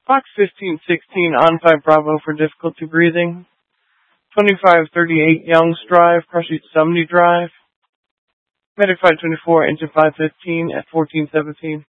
Fox 1516 on 5 Bravo for difficulty breathing. 2538 Youngs Drive, Crushing Sumney Drive. Medic 524 into 515 at 1417.